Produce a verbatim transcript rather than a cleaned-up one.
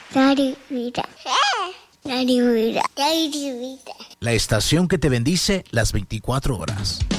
Radio Vida. Radio Vida. Radio Vida. La estación que te bendice las veinticuatro horas.